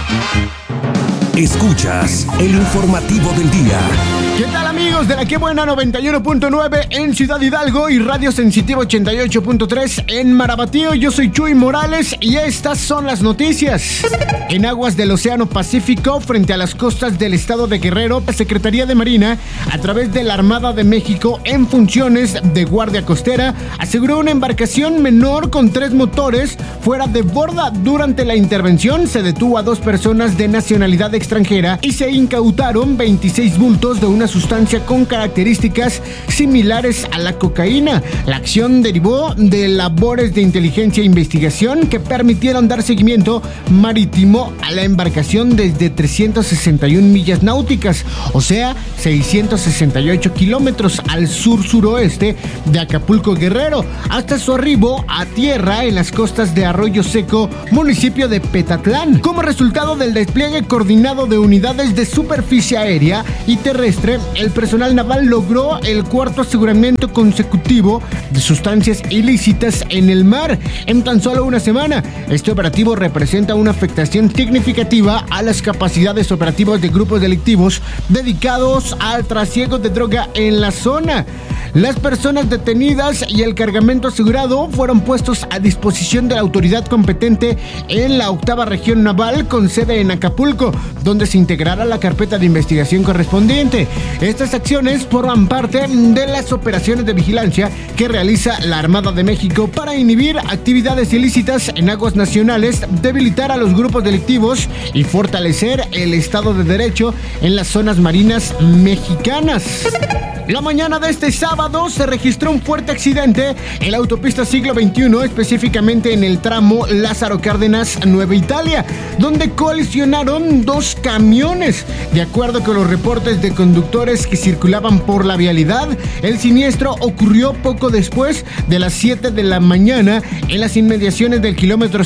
Escuchas el informativo del día. ¿Qué tal, amigos de la Que Buena 91.9 en Ciudad Hidalgo y Radio Sensitivo 88.3 en Marabatío? Yo soy Chuy Morales y estas son las noticias. En aguas del Océano Pacífico, frente a las costas del estado de Guerrero, la Secretaría de Marina, a través de la Armada de México en funciones de guardia costera, aseguró una embarcación menor con 3 motores fuera de borda. Durante la intervención se detuvo a 2 personas de nacionalidad extranjera y se incautaron 26 bultos de una sustancia con características similares a la cocaína. La acción derivó de labores de inteligencia e investigación que permitieron dar seguimiento marítimo a la embarcación desde 361 millas náuticas, o sea, 668 kilómetros al sur-suroeste de Acapulco, Guerrero, hasta su arribo a tierra en las costas de Arroyo Seco, municipio de Petatlán. Como resultado del despliegue coordinado de unidades de superficie aérea y terrestre, el personal naval logró el 4º aseguramiento consecutivo de sustancias ilícitas en el mar en tan solo una semana. Este operativo representa una afectación significativa a las capacidades operativas de grupos delictivos dedicados al trasiego de droga en la zona. Las personas detenidas y el cargamento asegurado fueron puestos a disposición de la autoridad competente en la 8ª región naval con sede en Acapulco, donde se integrará la carpeta de investigación correspondiente. Estas acciones forman parte de las operaciones de vigilancia que realiza la Armada de México para inhibir actividades ilícitas en aguas nacionales, debilitar a los grupos delictivos y fortalecer el Estado de Derecho en las zonas marinas mexicanas. La mañana de este sábado se registró un fuerte accidente en la autopista Siglo XXI, específicamente en el tramo Lázaro Cárdenas, Nueva Italia, donde colisionaron 2 camiones. De acuerdo con los reportes de conductores que circulaban por la vialidad, el siniestro ocurrió poco después de las 7 de la mañana en las inmediaciones del kilómetro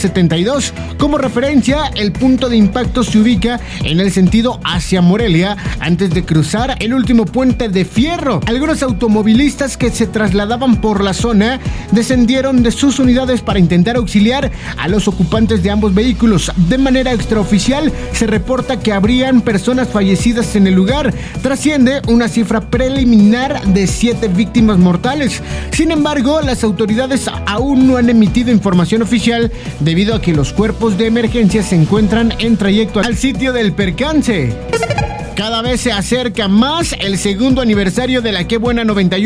172. Como referencia, el punto de impacto se ubica en el sentido hacia Morelia, antes de cruzar el último puente de Fierro. Algunos automovilistas que se trasladaban por la zona descendieron de sus unidades para intentar auxiliar a los ocupantes de ambos vehículos. De manera extraoficial, se reporta que habrían personas fallecidas en el lugar. Trasciende una cifra preliminar de 7 víctimas mortales. Sin embargo, las autoridades aún no han emitido información oficial debido a que los cuerpos de emergencia se encuentran en trayecto al sitio del percance. Cada vez se acerca más el 2º aniversario de la Que Buena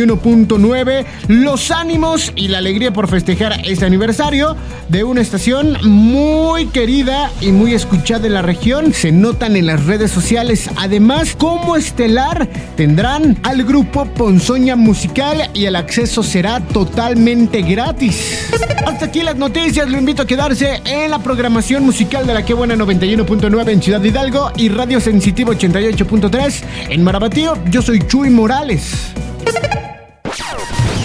91.9. Los ánimos y la alegría por festejar este aniversario de una estación muy querida y muy escuchada en la región se notan en las redes sociales. Además, como estelar tendrán al grupo Ponzoña Musical y el acceso será totalmente gratis. Hasta aquí las noticias. Lo invito a quedarse en la programación musical de la Que Buena 91.9 en Ciudad Hidalgo y Radio Sensitivo 88.3 en Marabatío. Yo soy Chuy Morales.